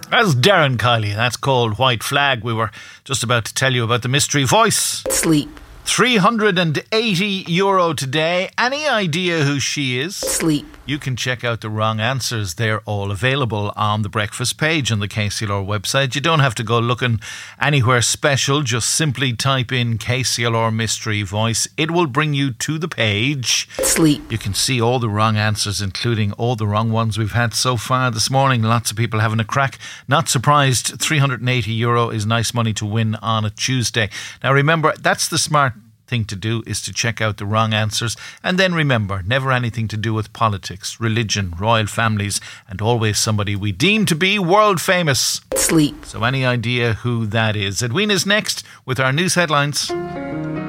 That's Darren Kiley. That's called White Flag. We were just about to tell you about the mystery voice. Sleep. €380 today. Any idea who she is? Sleep. You can check out the wrong answers. They're all available on the breakfast page on the KCLR website. You don't have to go looking anywhere special. Just simply type in KCLR Mystery Voice. It will bring you to the page. Sleep. You can see all the wrong answers, including all the wrong ones we've had so far this morning. Lots of people having a crack. Not surprised, €380 is nice money to win on a Tuesday. Now remember, that's the smart thing to do, is to check out the wrong answers. And then remember, never anything to do with politics, religion, royal families, and always somebody we deem to be world famous. Sleep. So any idea who that is? Edwina's next with our news headlines.